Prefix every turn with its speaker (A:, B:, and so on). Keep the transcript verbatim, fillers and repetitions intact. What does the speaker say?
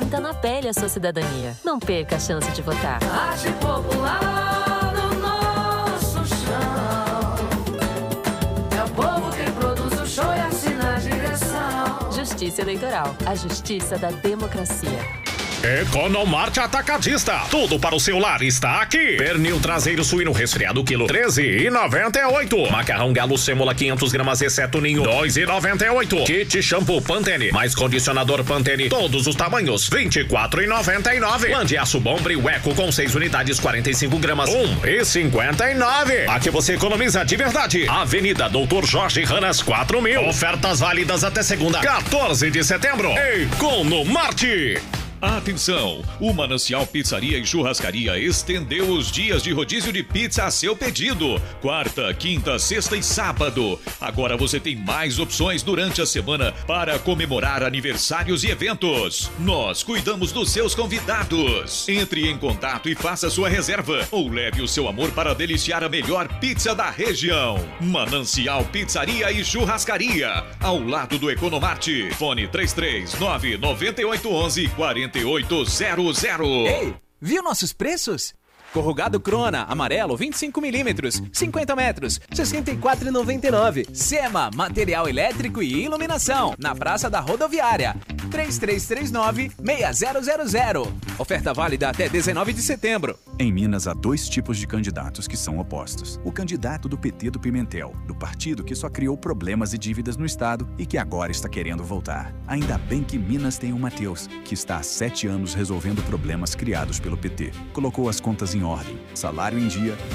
A: Sinta na pele a sua cidadania. Não perca a chance de votar.
B: Arte popular do nosso chão. É o povo quem produz o show e assina a direção.
A: Justiça Eleitoral. A justiça da democracia.
C: Economarte Atacadista. Tudo para o seu lar está aqui. Pernil traseiro suíno resfriado quilo treze e noventa e oito. Macarrão galo sêmola quinhentas gramas exceto ninho dois e noventa e oito. Kit shampoo Pantene mais condicionador Pantene todos os tamanhos vinte e quatro e noventa e nove. Lã de aço Bombre Eco com seis unidades quarenta e cinco gramas um e cinquenta e nove. Aqui você economiza de verdade. Avenida Doutor Jorge Ranas quatro mil. Ofertas válidas até segunda, quatorze de setembro. Economarte.
D: Atenção! O Manancial Pizzaria e Churrascaria estendeu os dias de rodízio de pizza a seu pedido. Quarta, quinta, sexta e sábado. Agora você tem mais opções durante a semana para comemorar aniversários e eventos. Nós cuidamos dos seus convidados. Entre em contato e faça sua reserva ou leve o seu amor para deliciar a melhor pizza da região. Manancial Pizzaria e Churrascaria, ao lado do Economarte. Fone três três nove nove oito um um quatro oito zero zero.
E: Ei, viu nossos preços? Corrugado Crona, amarelo, vinte e cinco milímetros, cinquenta metros, sessenta e quatro reais e noventa e nove centavos. Sema, material elétrico e iluminação, na Praça da Rodoviária. três três três nove, seis zero zero zero. Oferta válida até dezenove de setembro.
F: Em Minas há dois tipos de candidatos que são opostos. O candidato do P T do Pimentel, do partido que só criou problemas e dívidas no estado e que agora está querendo voltar. Ainda bem que Minas tem o Matheus, que está há sete anos resolvendo problemas criados pelo P T. Colocou as contas em ordem, salário em dia,